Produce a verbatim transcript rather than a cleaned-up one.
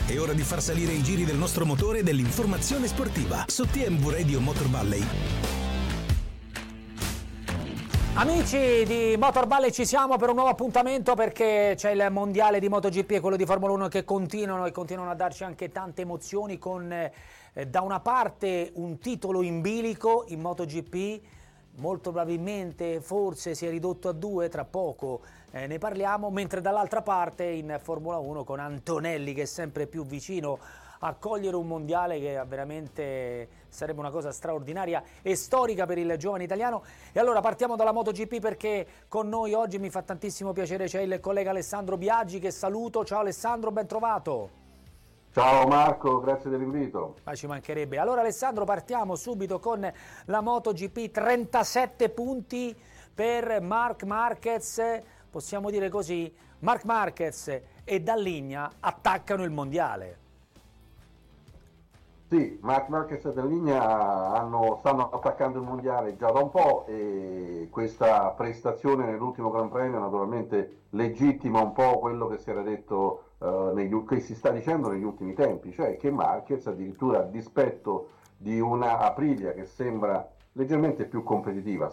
È ora di far salire i giri del nostro motore e dell'informazione sportiva su T M V Radio Motor Valley. Amici di Motor Valley, ci siamo per un nuovo appuntamento perché c'è il mondiale di MotoGP e quello di Formula uno che continuano e continuano a darci anche tante emozioni con eh, da una parte un titolo in bilico in MotoGP, molto probabilmente forse si è ridotto a due, tra poco eh, ne parliamo, mentre dall'altra parte in Formula uno con Antonelli che è sempre più vicino a cogliere un mondiale che veramente sarebbe una cosa straordinaria e storica per il giovane italiano. E allora partiamo dalla MotoGP perché con noi oggi mi fa tantissimo piacere, c'è il collega Alessandro Biaggi che saluto. Ciao Alessandro, ben trovato. Ciao Marco, grazie dell'invito. Ma ci mancherebbe. Allora Alessandro, partiamo subito con la MotoGP, trentasette punti per Marc Marquez, possiamo dire così, Marc Marquez e Dall'Igna attaccano il mondiale. Sì, Marc Marquez e Dall'Igna hanno, stanno attaccando il mondiale già da un po' e questa prestazione nell'ultimo Gran Premio naturalmente legittima un po' quello che si era detto Uh, negli, che si sta dicendo negli ultimi tempi, cioè che Marquez, addirittura a dispetto di una Aprilia che sembra leggermente più competitiva,